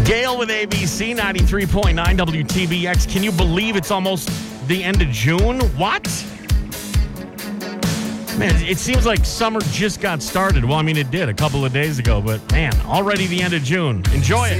Gail with ABC 93.9 WTBX. Can you believe it's almost the end of June? What? Man, it seems like summer just got started. Well, I mean, it did a couple of days ago, but man, already the end of June. Enjoy it.